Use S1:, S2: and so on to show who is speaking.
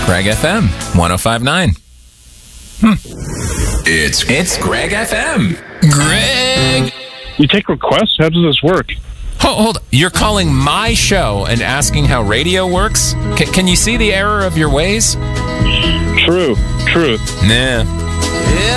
S1: Greg FM 105.9. It's Greg FM. Greg!
S2: You take requests? How does this work?
S1: Hold on. You're calling my show and asking how radio works? Can you see the error of your ways?
S2: True.
S1: Nah.